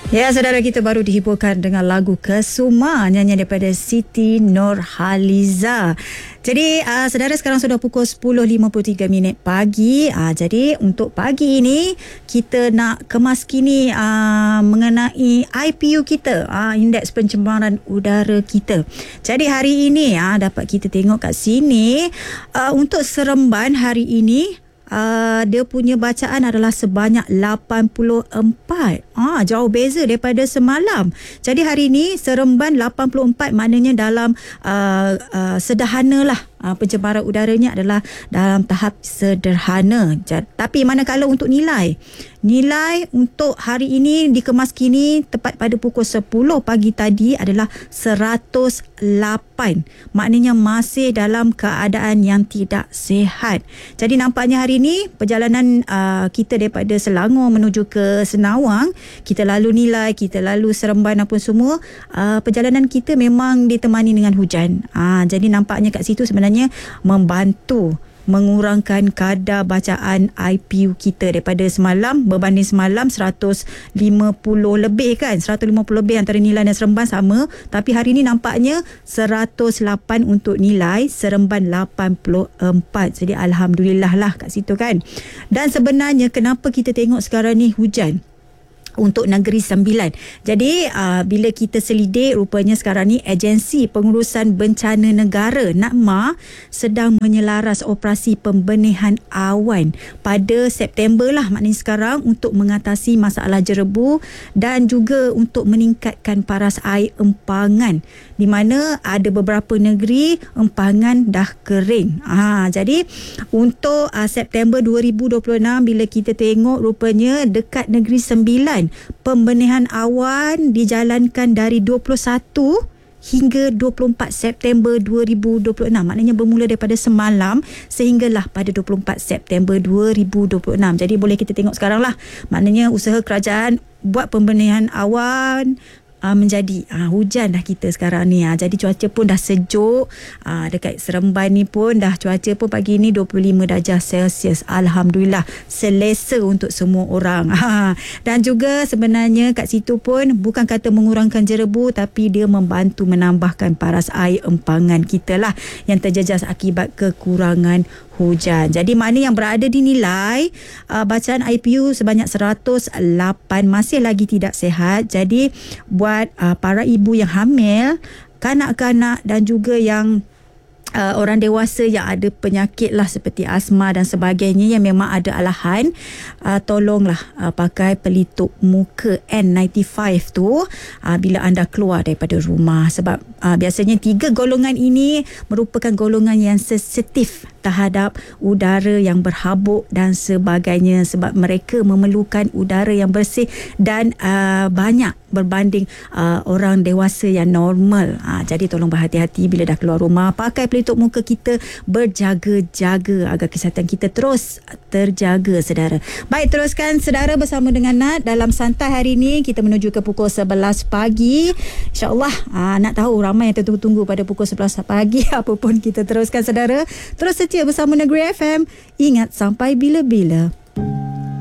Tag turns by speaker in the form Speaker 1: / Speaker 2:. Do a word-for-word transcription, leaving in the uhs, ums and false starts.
Speaker 1: Ya, saudara, kita baru dihiburkan dengan lagu Kesuma, nyanyian daripada Siti Nurhaliza. Jadi uh, saudara, sekarang sudah pukul sepuluh lima puluh tiga minit pagi. uh, Jadi untuk pagi ini kita nak kemaskini uh, mengenai I P U kita, uh, Indeks Pencemaran Udara kita. Jadi hari ini uh, dapat kita tengok kat sini, uh, untuk Seremban hari ini, Uh, dia punya bacaan adalah sebanyak lapan puluh empat. Ah, jauh beza daripada semalam. Jadi hari ini Seremban lapan puluh empat, maknanya dalam uh, uh, sederhana lah. Uh, pencemaran udaranya adalah dalam tahap sederhana. Jadi, tapi manakala untuk nilai, nilai untuk hari ini dikemas kini tepat pada pukul sepuluh pagi tadi adalah seratus lapan. Maknanya masih dalam keadaan yang tidak sihat. Jadi nampaknya hari ini perjalanan uh, kita daripada Selangor menuju ke Senawang, kita lalu nilai, kita lalu Seremban apa semua, uh, perjalanan kita memang ditemani dengan hujan. Uh, jadi nampaknya kat situ sebenarnya membantu mengurangkan kadar bacaan I P U kita daripada semalam berbanding semalam seratus lima puluh lebih kan, seratus lima puluh lebih antara nilai dan Seremban sama, tapi hari ini nampaknya seratus lapan untuk nilai, Seremban lapan puluh empat. Jadi alhamdulillah lah kat situ kan. Dan sebenarnya kenapa kita tengok sekarang ni hujan untuk Negeri Sembilan. Jadi uh, bila kita selidik, rupanya sekarang ni Agensi Pengurusan Bencana Negara NADMA sedang menyelaras operasi pembenihan awan pada September lah, maknanya sekarang, untuk mengatasi masalah jerebu dan juga untuk meningkatkan paras air empangan, di mana ada beberapa negeri empangan dah kering. Ha, jadi untuk uh, September dua ribu dua puluh enam, bila kita tengok, rupanya dekat Negeri Sembilan pembenihan awan dijalankan dari dua puluh satu hingga dua puluh empat September dua ribu dua puluh enam. Maknanya bermula daripada semalam sehinggalah pada dua puluh empat September dua ribu dua puluh enam. Jadi boleh kita tengok sekarang lah, maknanya usaha kerajaan buat pembenihan awan Uh, menjadi uh, hujan dah kita sekarang ni. uh, Jadi cuaca pun dah sejuk. uh, Dekat Seremban ni pun dah cuaca pun pagi ni dua puluh lima darjah Celsius. Alhamdulillah, selesa untuk semua orang. Dan juga sebenarnya kat situ pun bukan kata mengurangkan jerebu, tapi dia membantu menambahkan paras air empangan kita lah yang terjejas akibat kekurangan hujan. Jadi mana yang berada di nilai uh, bacaan I P U sebanyak seratus lapan masih lagi tidak sihat. Jadi buat uh, para ibu yang hamil, kanak-kanak dan juga yang Uh, orang dewasa yang ada penyakit lah seperti asma dan sebagainya yang memang ada alahan, uh, tolonglah uh, pakai pelitup muka N sembilan puluh lima tu uh, bila anda keluar daripada rumah, sebab uh, biasanya tiga golongan ini merupakan golongan yang sensitif terhadap udara yang berhabuk dan sebagainya, sebab mereka memerlukan udara yang bersih dan uh, banyak berbanding uh, orang dewasa yang normal. uh, Jadi tolong berhati-hati bila dah keluar rumah, pakai pelitup muka kita, berjaga-jaga agar kesihatan kita terus terjaga, saudara. Baik, teruskan saudara bersama dengan Nat dalam Santai hari ini. Kita menuju ke pukul sebelas pagi, InsyaAllah. uh, Nak tahu ramai yang tertunggu-tunggu pada pukul sebelas pagi. Apapun kita teruskan, saudara. Terus setia bersama Negeri F M. Ingat, sampai bila-bila.